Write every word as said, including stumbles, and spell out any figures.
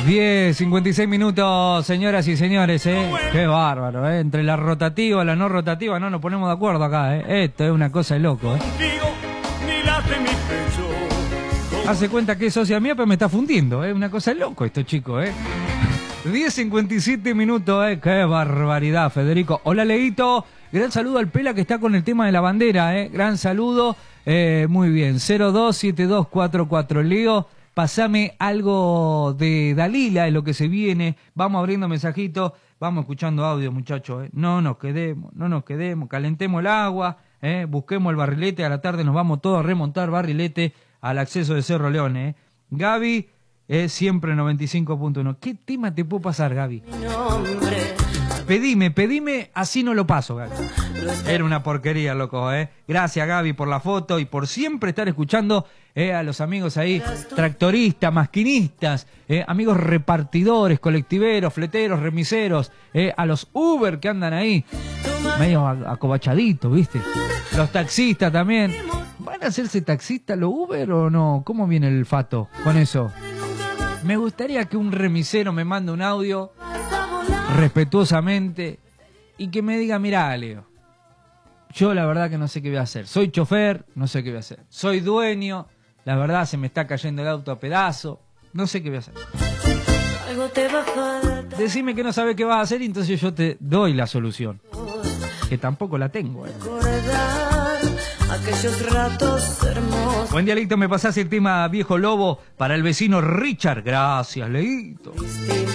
diez, cincuenta y seis minutos, señoras y señores, ¿eh? Qué bárbaro, ¿eh? Entre la rotativa y la no rotativa no nos ponemos de acuerdo acá, ¿eh? Esto es una cosa de loco, ¿eh? Hace cuenta que es socia mía, pero me está fundiendo, ¿eh? Una cosa de loco esto, chicos, ¿eh? diez, cincuenta y siete minutos, ¿eh? Qué barbaridad, Federico. Hola, Leito. Gran saludo al Pela que está con el tema de la bandera, ¿eh? Gran saludo. Eh, muy bien. cero dos siete dos cuatro cuatro. Leo, pasame algo de Dalila, es lo que se viene. Vamos abriendo mensajitos. Vamos escuchando audio, muchachos, ¿eh? No nos quedemos, no nos quedemos. Calentemos el agua, ¿eh? Busquemos el barrilete. A la tarde nos vamos todos a remontar barrilete al acceso de Cerro León, ¿eh? Gaby, es siempre noventa y cinco punto uno. ¿Qué tema te puedo pasar, Gaby? Pedime, pedime, así no lo paso, Gaby. Era una porquería, loco, ¿eh? Gracias, Gaby, por la foto y por siempre estar escuchando eh, a los amigos ahí, tractoristas, maquinistas, eh, amigos repartidores, colectiveros, fleteros, remiseros, eh, a los Uber que andan ahí, medio acobachaditos, ¿viste? Los taxistas también. ¿Van a hacerse taxistas los Uber o no? ¿Cómo viene el fato con eso? Me gustaría que un remisero me mande un audio respetuosamente y que me diga, mirá, Leo, yo la verdad que no sé qué voy a hacer. Soy chofer, no sé qué voy a hacer. Soy dueño, la verdad se me está cayendo el auto a pedazos, no sé qué voy a hacer. Decime que no sabes qué vas a hacer y entonces yo te doy la solución, que tampoco la tengo, ¿eh? Aquellos ratos hermosos. Buen día, Leito, me pasás el tema Viejo Lobo para el vecino Richard. Gracias, Leito.